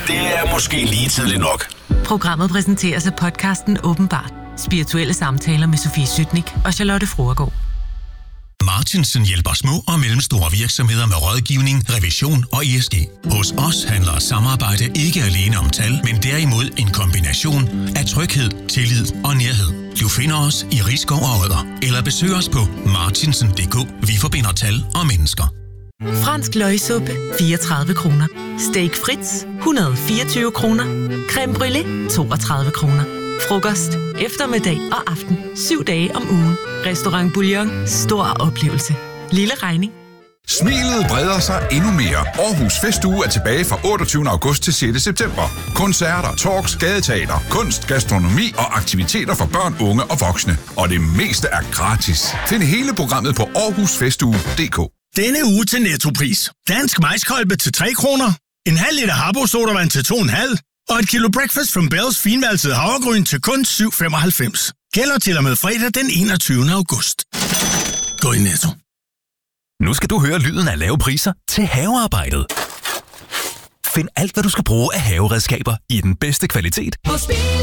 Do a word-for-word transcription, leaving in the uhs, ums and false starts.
det er måske lige tidligt nok. Programmet præsenteres af podcasten Åbenbart. Spirituelle samtaler med Sofie Sytnik og Charlotte Fruergaard. Martinsen hjælper små og mellemstore virksomheder med rådgivning, revision og E S G. Hos os handler samarbejde ikke alene om tal, men derimod en kombination af tryghed, tillid og nærhed. Du finder os i Risskov og Odder, eller besøg os på martinsen punktum d k. Vi forbinder tal og mennesker. Fransk løgsuppe, fireogtredive kroner. Steak Fritz, et hundrede og fireogtyve kroner. Creme brûlée, toogtredive kroner. Frokost, eftermiddag og aften. Syv dage om ugen. Restaurant Bouillon. Stor oplevelse. Lille regning. Smilet breder sig endnu mere. Aarhus Festuge er tilbage fra otteogtyvende august til sjette september. Koncerter, talks, gadeteater, kunst, gastronomi og aktiviteter for børn, unge og voksne. Og det meste er gratis. Find hele programmet på aarhus festuge punktum d k. Denne uge til Nettopris. Dansk majskolbe til tre kroner. En halv liter Harbo sodavand til to komma fem. Og et kilo Breakfast from Bells finvalset havregryn til kun syv femoghalvfems. Gælder til og med fredag den enogtyvende august. Gå i Netto. Nu skal du høre lyden af lave priser til havearbejdet. Find alt, hvad du skal bruge af haveredskaber i den bedste kvalitet.